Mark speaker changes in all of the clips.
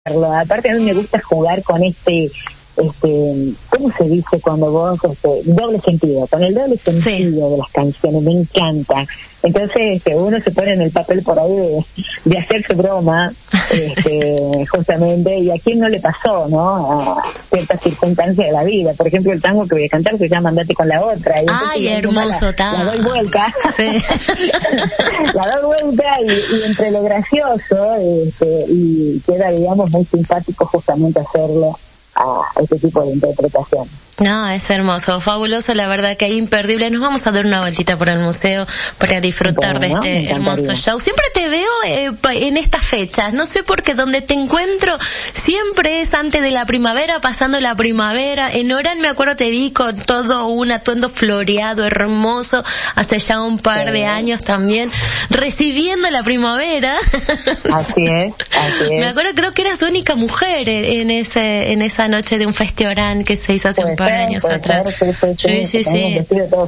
Speaker 1: Aparte a mí me gusta jugar con ¿cómo se dice cuando vos, doble sentido, con el doble sentido de las canciones, me encanta. Entonces, uno se pone en el papel por ahí de hacerse broma, justamente, y a quién no le pasó, ¿no? A ciertas circunstancias de la vida. Por ejemplo, el tango que voy a cantar se llama Andate con la otra. Y
Speaker 2: ay, hermoso tango.
Speaker 1: La doy vuelta. Sí. La doy vuelta y entre lo gracioso, y queda, digamos, muy simpático justamente hacerlo a este tipo de interpretación.
Speaker 2: No, es hermoso, fabuloso, la verdad que es imperdible. Nos vamos a dar una vueltita por el museo para disfrutar de este hermoso show. Siempre te veo en estas fechas, no sé por qué, donde te encuentro siempre es antes de la primavera, pasando la primavera. En Orán me acuerdo te vi con todo un atuendo floreado, hermoso, hace ya un par de años también, recibiendo la primavera.
Speaker 1: Así es.
Speaker 2: Me acuerdo, creo que eras la única mujer en esa noche de un festival que se hizo hace un par de años atrás. Sí.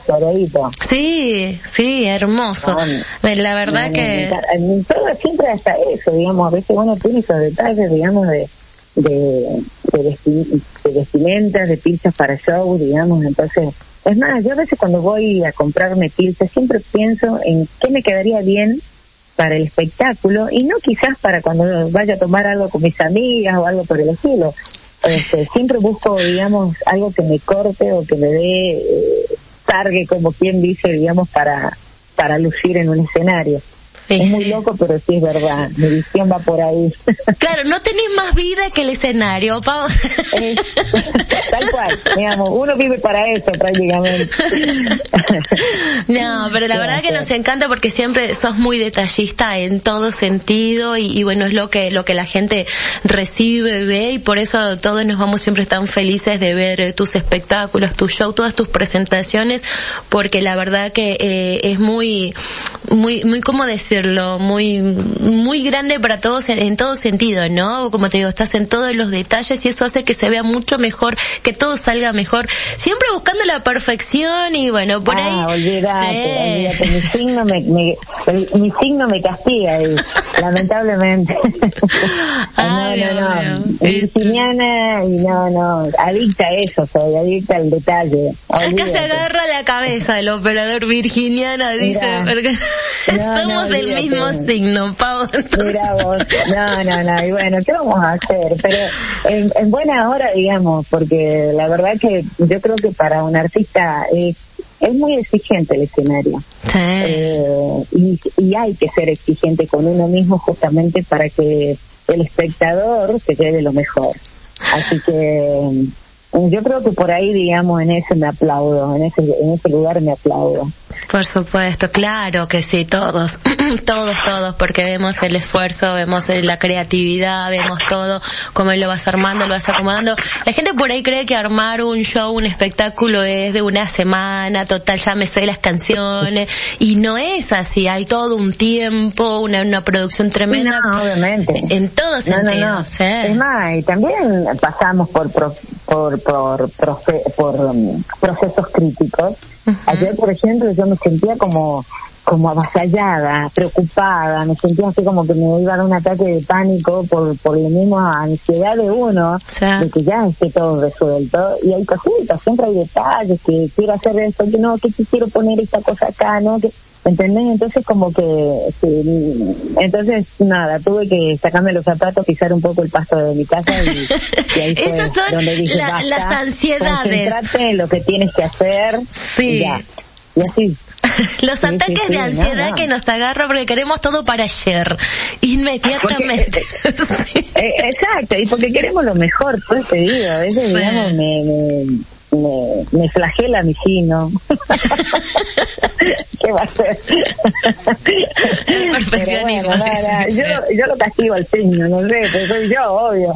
Speaker 2: Sí, hermoso. La verdad que
Speaker 1: siempre hasta eso, digamos, a veces uno tiene esos detalles, digamos, de vestimentas, de pilchas para show, digamos. Entonces, es más, yo a veces cuando voy a comprarme pilchas siempre pienso en qué me quedaría bien para el espectáculo, y no quizás para cuando vaya a tomar algo con mis amigas o algo por el estilo. Siempre busco, digamos, algo que me corte o que me dé targue, como quien dice, digamos, para lucir en un escenario. Sí, es muy loco, pero sí es verdad. Mi visión va por ahí.
Speaker 2: Claro, no tenés más vida que el escenario, Pau.
Speaker 1: Tal cual, digamos, uno vive para eso prácticamente.
Speaker 2: No, pero la verdad que nos encanta porque siempre sos muy detallista en todo sentido y bueno, es lo que la gente recibe, ve, y por eso todos nos vamos siempre tan felices de ver tus espectáculos, tu show, todas tus presentaciones, porque la verdad que es muy, ¿cómo decirlo? Muy grande para todos en todo sentido, ¿no? Como te digo, estás en todos los detalles y eso hace que se vea mucho mejor, que todo salga mejor, siempre buscando la perfección y bueno, por ahí.
Speaker 1: Olvídate, mi signo me castiga, lamentablemente. Virginiana, y adicta a eso, soy adicta al detalle.
Speaker 2: Acá se agarra la cabeza el operador Virginiana, dice, porque somos del mismo signo, Pau.
Speaker 1: Mira vos, y bueno, ¿qué vamos a hacer? Pero en buena hora, digamos, porque la verdad que yo creo que para un artista es muy exigente el escenario. Sí. Y hay que ser exigente con uno mismo justamente para que el espectador se lleve lo mejor. Así que yo creo que por ahí, digamos, en ese me aplaudo, en ese lugar me aplaudo.
Speaker 2: Por supuesto, claro que sí, todos, porque vemos el esfuerzo, vemos la creatividad, vemos todo, cómo lo vas armando, lo vas acomodando. La gente por ahí cree que armar un show, un espectáculo es de una semana, total, ya me sé las canciones, y no es así, hay todo un tiempo, una producción tremenda.
Speaker 1: No, obviamente.
Speaker 2: En todos sentidos.
Speaker 1: No.
Speaker 2: Sí.
Speaker 1: Es más, y también pasamos por procesos críticos. Uh-huh. Ayer, por ejemplo, yo me sentía como avasallada, preocupada, me sentía así como que me iba a dar un ataque de pánico por la misma ansiedad de uno, sí, de que ya esté todo resuelto, y hay cositas, siempre hay detalles, que quiero hacer esto, que no, que quiero poner esta cosa acá, no, que, ¿entendés? Entonces como que, entonces nada, tuve que sacarme los zapatos, pisar un poco el pasto de mi casa y ahí fue
Speaker 2: esas son
Speaker 1: donde dije, basta,
Speaker 2: las ansiedades.
Speaker 1: Concentrate en lo que tienes que hacer. Sí. Y así.
Speaker 2: Los ataques de ansiedad que nos agarran porque queremos todo para ayer, inmediatamente.
Speaker 1: Exacto, y porque queremos lo mejor, pues te digo, a veces, sí, digamos, me flagela mi sino. ¿Qué va a hacer?
Speaker 2: El perfeccionismo.
Speaker 1: Bueno, yo lo castigo al signo, no sé, pero soy yo, obvio.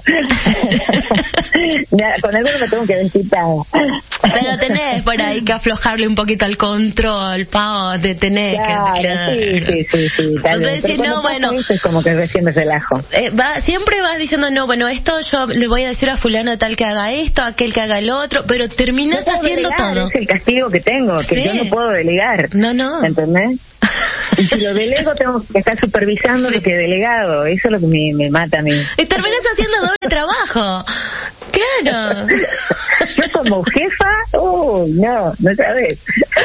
Speaker 1: Con alguno me tengo que desquitar.
Speaker 2: Pero tenés por ahí que aflojarle un poquito al control, Pau, te tenés que...
Speaker 1: Sí.
Speaker 2: Entonces decís, no, bueno...
Speaker 1: Es como que recién me relajo.
Speaker 2: Siempre vas diciendo, no, bueno, esto yo le voy a decir a fulano tal que haga esto, aquel que haga el otro, pero terminás haciendo
Speaker 1: delegar,
Speaker 2: todo.
Speaker 1: Es el castigo que tengo, que yo no puedo delegar.
Speaker 2: No.
Speaker 1: ¿Entendés? Y si lo delego, tengo que estar supervisando lo que he delegado. Eso es lo que me mata a mí.
Speaker 2: Y terminas haciendo doble trabajo. Claro.
Speaker 1: Yo como jefa, no sabes.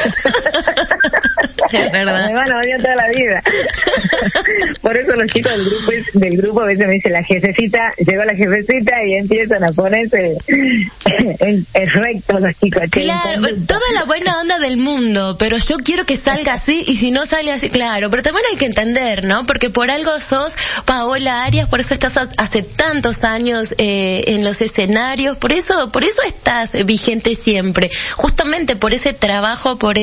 Speaker 2: Es verdad.
Speaker 1: Me van a odiar toda la vida. Por eso los chicos del grupo a veces me dicen llegó la jefecita y empiezan a ponerse en recto los chicos.
Speaker 2: Claro, toda la buena onda del mundo, pero yo quiero que salga así, y si no sale así, claro, pero también hay que entender, ¿no? Porque por algo sos Paola Arias, por eso estás hace tantos años en los escenarios, por eso estás vigente siempre, justamente por ese trabajo, por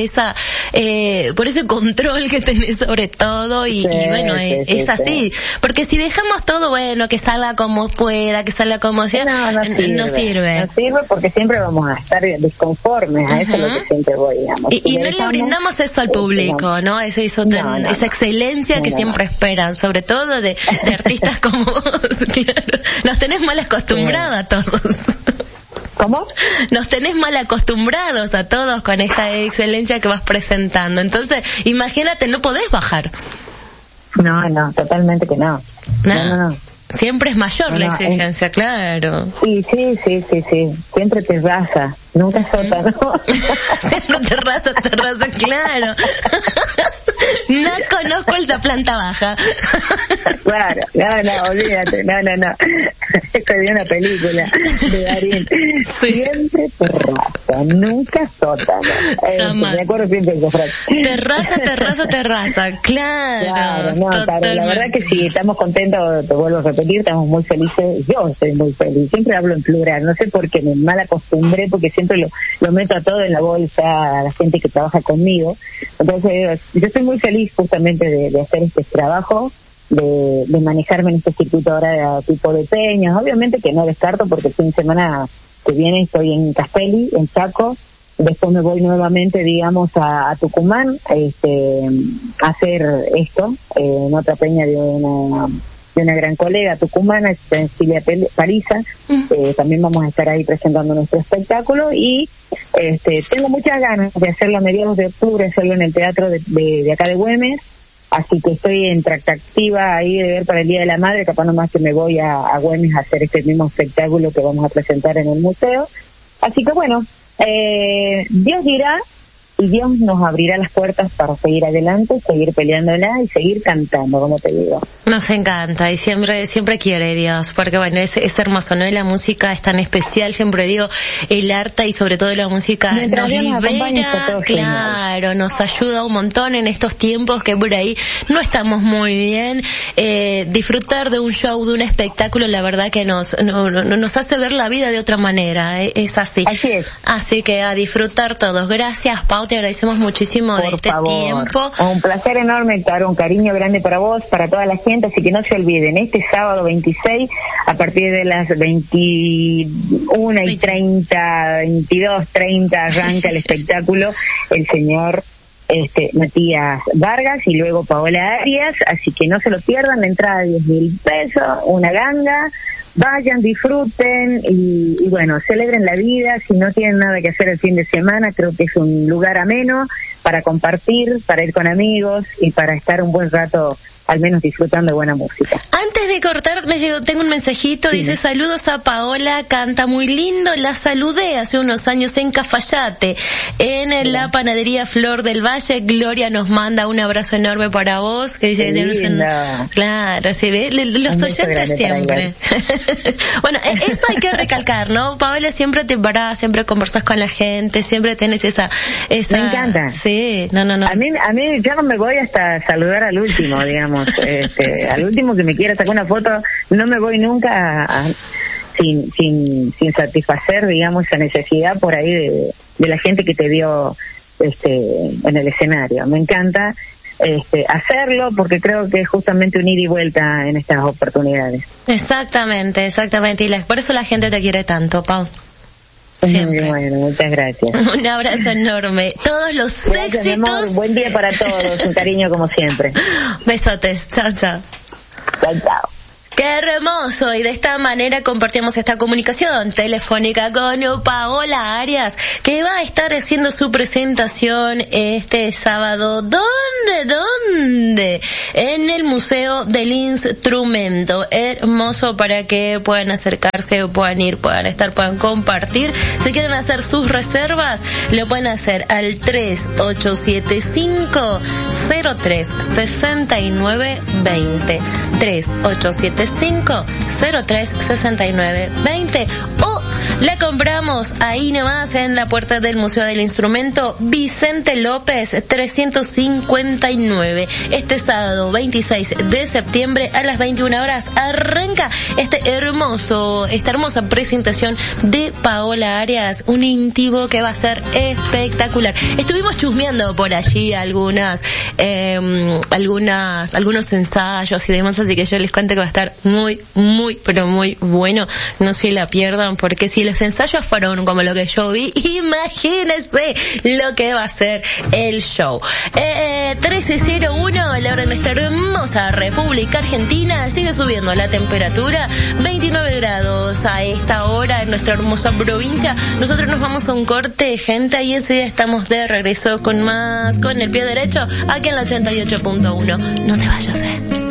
Speaker 2: ese control que tenés sobre todo, y bueno, es así, porque si dejamos todo, bueno, que salga como pueda, que salga como sea, no sirve.
Speaker 1: No sirve porque siempre vamos a estar desconformes, a eso es lo que siempre voy, digamos.
Speaker 2: Y no le brindamos eso al público, ¿no? Esa excelencia que siempre esperan, sobre todo de artistas como vos, claro. Nos tenés mal acostumbrados a todos.
Speaker 1: ¿Cómo?
Speaker 2: Nos tenés mal acostumbrados a todos con esta excelencia que vas presentando. Entonces, imagínate, no podés bajar.
Speaker 1: No, totalmente que no. No.
Speaker 2: Siempre es mayor la exigencia, claro.
Speaker 1: Sí. Siempre te raza, nunca sota, ¿no?
Speaker 2: Siempre te raza, claro. No conozco esa planta baja.
Speaker 1: Claro, no, olvídate, no. Estoy viendo una película de Darín. Sí. Siempre te raza, nunca sota, ¿no? Me acuerdo siempre de esa frase.
Speaker 2: Te raza, claro.
Speaker 1: No, claro, la verdad que sí, estamos contentos, te vuelvo a repetir, estamos muy felices, yo estoy muy feliz, siempre hablo en plural, no sé por qué me mal acostumbré, porque siempre lo meto a todo en la bolsa, a la gente que trabaja conmigo. Entonces, yo estoy muy feliz justamente de hacer este trabajo, de manejarme en este circuito ahora de tipo de peñas, obviamente que no descarto porque el fin de semana que viene estoy en Castelli, en Chaco, después me voy nuevamente, digamos, a Tucumán, a hacer esto, en otra peña de una gran colega tucumana, Cecilia Pariza. También vamos a estar ahí presentando nuestro espectáculo, y tengo muchas ganas de hacerlo a mediados de octubre, hacerlo en el teatro de acá de Güemes, así que estoy en tractativa ahí de ver para el Día de la Madre, capaz nomás que me voy a Güemes a hacer este mismo espectáculo que vamos a presentar en el museo. Así que bueno, Dios dirá, y Dios nos abrirá las puertas para seguir adelante, seguir peleándola y seguir cantando, como te digo.
Speaker 2: Nos encanta, y siempre quiere Dios, porque bueno, es hermoso, ¿no? Y la música es tan especial, siempre digo, el arte y sobre todo la música
Speaker 1: mientras
Speaker 2: nos libera, claro, nos ayuda un montón en estos tiempos que por ahí no estamos muy bien. Disfrutar de un show, de un espectáculo, la verdad que nos hace ver la vida de otra manera, es así.
Speaker 1: Así es.
Speaker 2: Así que a disfrutar todos. Gracias, Pau, te agradecemos muchísimo de este tiempo.
Speaker 1: Un placer enorme, Caro, un cariño grande para vos, para toda la gente, así que no se olviden, este sábado 26, a partir de las 21:30, 22:30, arranca el espectáculo, el señor Matías Vargas y luego Paola Arias, así que no se lo pierdan, la entrada de 10.000 pesos, una ganga. Vayan, disfruten y bueno, celebren la vida. Si no tienen nada que hacer el fin de semana, creo que es un lugar ameno para compartir, para ir con amigos y para estar un buen rato, al menos disfrutando de buena música.
Speaker 2: Antes de cortar, tengo un mensajito, sí. Dice: saludos a Paola, canta muy lindo, la saludé hace unos años en Cafayate, en la panadería Flor del Valle. Gloria nos manda un abrazo enorme para vos, que dice que claro, se ve, los oyentes siempre. Bueno, eso hay que recalcar, ¿no? Paola, siempre te parás, siempre conversas con la gente, siempre tenés esa...
Speaker 1: Me encanta.
Speaker 2: Sí, no. A
Speaker 1: mí yo no me voy hasta saludar al último, digamos. Al último que me quiera sacar una foto, no me voy nunca sin satisfacer, digamos, esa necesidad por ahí de la gente que te vio en el escenario. Me encanta hacerlo porque creo que es justamente un ida y vuelta en estas oportunidades.
Speaker 2: Exactamente, y por eso la gente te quiere tanto, Pau. Siempre.
Speaker 1: Bueno, muchas gracias.
Speaker 2: Un abrazo enorme. Todos los éxitos. Mi amor.
Speaker 1: Buen día para todos. Un cariño como siempre.
Speaker 2: Besotes. Chao.
Speaker 1: Chao.
Speaker 2: Qué hermoso, y de esta manera compartimos esta comunicación telefónica con Paola Arias, que va a estar haciendo su presentación este sábado. ¿Dónde? En el Museo del Instrumento. Hermoso, para que puedan acercarse, puedan ir, puedan estar, puedan compartir. Si quieren hacer sus reservas, lo pueden hacer al 3875-036920. 3875-036920, o la compramos ahí nomás en la puerta del Museo del Instrumento, Vicente López 359. Este sábado 26 de septiembre a las 21 horas arranca esta hermosa presentación de Paola Arias, un íntimo que va a ser espectacular. Estuvimos chusmeando por allí algunos ensayos y demás, así que yo les cuento que va a estar muy, pero muy bueno. No se la pierdan, porque si los ensayos fueron como lo que yo vi, imagínense lo que va a ser el show. 13:01, la hora de nuestra hermosa República Argentina. Sigue subiendo la temperatura, 29 grados a esta hora en nuestra hermosa provincia. Nosotros nos vamos a un corte, gente, y enseguida estamos de regreso con más, con el pie derecho, aquí en la 88.1. No te vayas,